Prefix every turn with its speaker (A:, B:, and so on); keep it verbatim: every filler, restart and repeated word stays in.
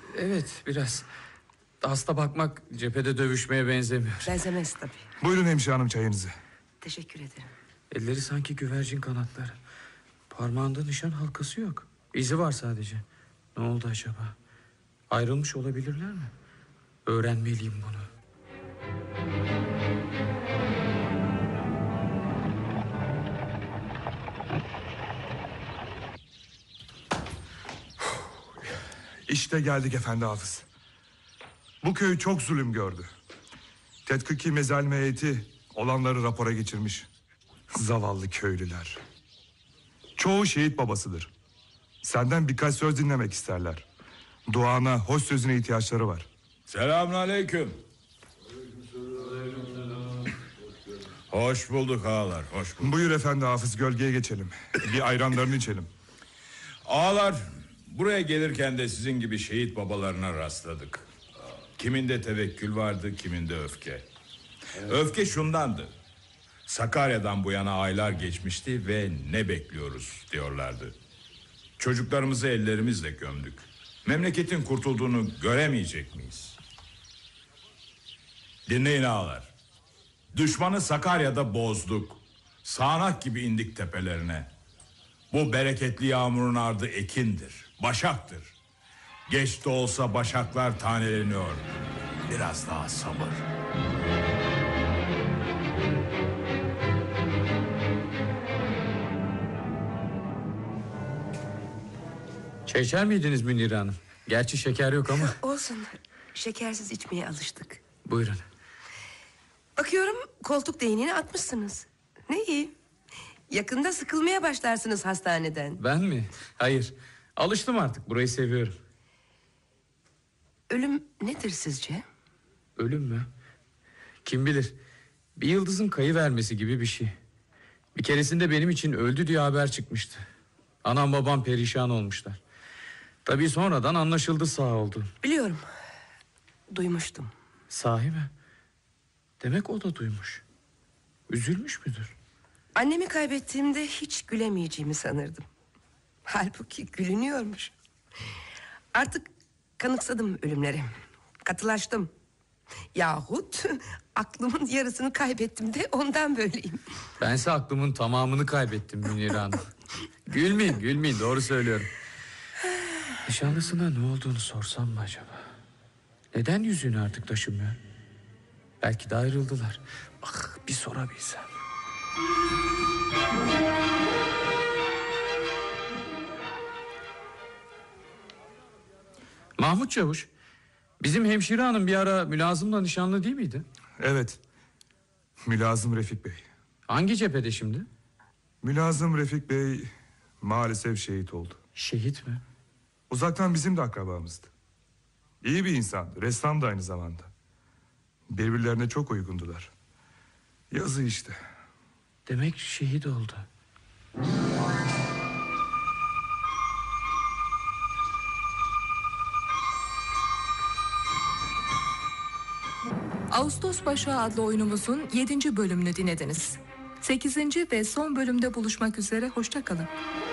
A: Evet, biraz. Hasta bakmak cephede dövüşmeye benzemiyor.
B: Benzemez tabii.
C: Buyurun hemşire hanım, çayınızı.
B: Teşekkür ederim.
A: Elleri sanki güvercin kanatları. Parmağında nişan halkası yok. İzi var sadece. Ne oldu acaba? Ayrılmış olabilirler mi? Öğrenmeliyim bunu.
C: İşte geldik efendi hafız. Bu köy çok zulüm gördü. Tetkiki mezalme heyeti olanları rapora geçirmiş. Zavallı köylüler. Çoğu şehit babasıdır. Senden birkaç söz dinlemek isterler. Duana, hoş sözüne ihtiyaçları var.
D: Selamünaleyküm. Hoş bulduk ağalar, hoş bulduk.
C: Buyur efendi hafız, gölgeye geçelim. Bir ayranlarını içelim.
D: Ağalar, buraya gelirken de sizin gibi şehit babalarına rastladık. Kiminde tevekkül vardı, kiminde öfke. Öfke şundandı: Sakarya'dan bu yana aylar geçmişti ve ne bekliyoruz diyorlardı. Çocuklarımızı ellerimizle gömdük. Memleketin kurtulduğunu göremeyecek miyiz? Dinleyin ağalar. Düşmanı Sakarya'da bozduk. Sağanak gibi indik tepelerine. Bu bereketli yağmurun ardı ekindir, başaktır. Geç de olsa başaklar taneleniyor. Biraz daha sabır.
A: Çay içer miydiniz Münire Hanım? Gerçi şeker yok ama.
B: Olsun, şekersiz içmeye alıştık.
A: Buyurun.
B: Bakıyorum koltuk değneğini atmışsınız. Ne iyi. Yakında sıkılmaya başlarsınız hastaneden.
A: Ben mi? Hayır. Alıştım artık, burayı seviyorum.
B: Ölüm nedir sizce?
A: Ölüm mü? Kim bilir. Bir yıldızın kayıvermesi gibi bir şey. Bir keresinde benim için öldü diye haber çıkmıştı. Anam babam perişan olmuşlar. Tabii sonradan anlaşıldı sağ oldu.
B: Biliyorum. Duymuştum.
A: Sahi mi? Demek o da duymuş. Üzülmüş müdür?
B: Annemi kaybettiğimde hiç gülemeyeceğimi sanırdım. Halbuki gülünüyormuş. Artık kanıksadım ölümlere. Katılaştım. Yahut aklımın yarısını kaybettim de ondan böyleyim.
A: Bense aklımın tamamını kaybettim Münire Hanım. Gülmeyin, gülmeyin, doğru söylüyorum. Nişanlısına ne olduğunu sorsam mı acaba? Neden yüzüğünü artık taşımıyor? Belki de ayrıldılar. Ah, bir sorabilsem. Mahmut Çavuş, bizim hemşire hanım bir ara mülazımla nişanlı değil miydi?
C: Evet. Mülazım Refik Bey.
A: Hangi cephede şimdi?
C: Mülazım Refik Bey maalesef şehit oldu.
A: Şehit mi?
C: Uzaktan bizim de akrabamızdı. İyi bir insandı, ressam da aynı zamanda. Birbirlerine çok uygundular. Yazı işte.
A: Demek şehit oldu.
E: Ağustos Başağı adlı oyunumuzun yedinci bölümünü dinlediniz. sekizinci ve son bölümde buluşmak üzere, hoşça kalın.